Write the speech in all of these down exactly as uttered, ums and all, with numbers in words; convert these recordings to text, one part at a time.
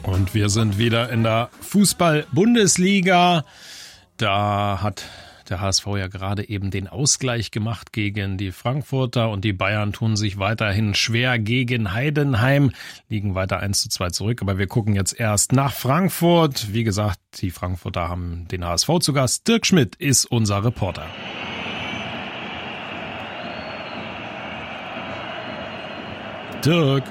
Und wir sind wieder in der Fußball-Bundesliga. Da hat der H S V ja gerade eben den Ausgleich gemacht gegen die Frankfurter und die Bayern tun sich weiterhin schwer gegen Heidenheim, liegen weiter eins zu zwei zurück. Aber wir gucken jetzt erst nach Frankfurt. Wie gesagt, die Frankfurter haben den H S V zu Gast. Dirk Schmidt ist unser Reporter. Dirk.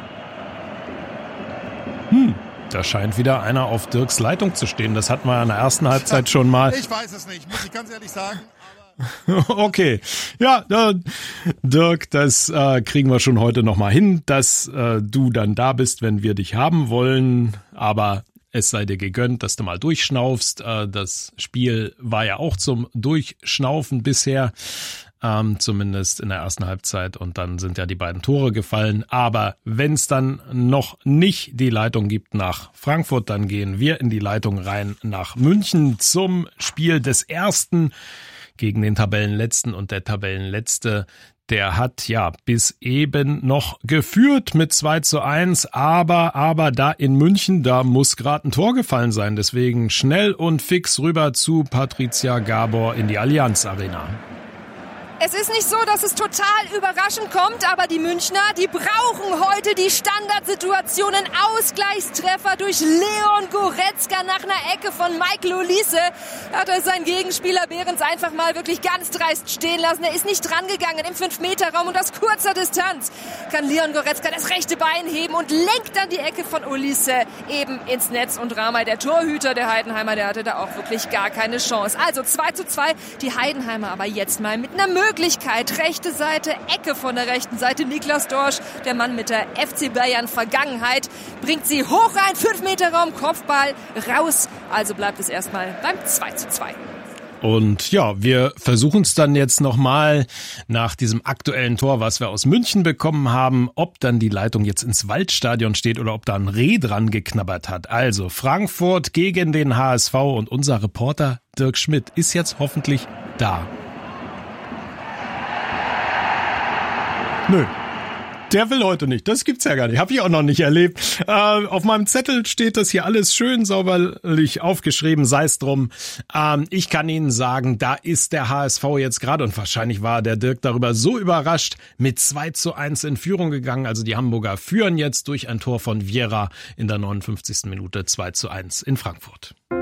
Hm. Da scheint wieder einer auf Dirks Leitung zu stehen. Das hatten wir in der ersten Halbzeit schon mal. Ich weiß es nicht, muss ich ganz ehrlich sagen. Okay, ja, äh, Dirk, das äh, kriegen wir schon heute nochmal hin, dass äh, du dann da bist, wenn wir dich haben wollen. Aber es sei dir gegönnt, dass du mal durchschnaufst. Äh, das Spiel war ja auch zum Durchschnaufen bisher. Ähm, zumindest in der ersten Halbzeit und dann sind ja die beiden Tore gefallen. Aber wenn es dann noch nicht die Leitung gibt nach Frankfurt, dann gehen wir in die Leitung rein nach München zum Spiel des Ersten gegen den Tabellenletzten. Und der Tabellenletzte, der hat ja bis eben noch geführt mit zwei zu eins, aber, aber da in München, da muss gerade ein Tor gefallen sein. Deswegen schnell und fix rüber zu Patricia Gabor in die Allianz Arena. Es ist nicht so, dass es total überraschend kommt, aber die Münchner, die brauchen heute die Standardsituationen. Ausgleichstreffer durch Leon Goretzka nach einer Ecke von Michael Olise. Da hat er seinen Gegenspieler Behrens einfach mal wirklich ganz dreist stehen lassen. Er ist nicht drangegangen im fünf Meter Raum und aus kurzer Distanz kann Leon Goretzka das rechte Bein heben und lenkt dann die Ecke von Olise eben ins Netz. Und Ramay, der Torhüter der Heidenheimer, der hatte da auch wirklich gar keine Chance. Also zwei zu zwei, die Heidenheimer aber jetzt mal mit einer Möglichkeit. Möglichkeit, rechte Seite, Ecke von der rechten Seite. Niklas Dorsch, der Mann mit der F C Bayern Vergangenheit, bringt sie hoch rein, fünf Meter Raum, Kopfball raus. Also bleibt es erstmal beim zwei zu zwei. Und ja, wir versuchen es dann jetzt nochmal nach diesem aktuellen Tor, was wir aus München bekommen haben, ob dann die Leitung jetzt ins Waldstadion steht oder ob da ein Reh dran geknabbert hat. Also Frankfurt gegen den H S V und unser Reporter Dirk Schmidt ist jetzt hoffentlich da. Nö, der will heute nicht. Das gibt's ja gar nicht. Habe ich auch noch nicht erlebt. Äh, auf meinem Zettel steht das hier alles schön sauberlich aufgeschrieben, sei es drum. Ähm, ich kann Ihnen sagen, da ist der H S V jetzt gerade, und wahrscheinlich war der Dirk darüber so überrascht, mit zwei zu eins in Führung gegangen. Also die Hamburger führen jetzt durch ein Tor von Vieira in der neunundfünfzigsten Minute zwei zu eins in Frankfurt.